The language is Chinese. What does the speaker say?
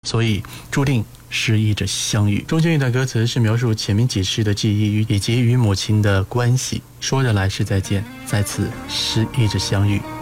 所以注定失意着相遇。中间一段歌词是描述前面几世的记忆以及与母亲的关系，说着来世再见，再次失意着相遇。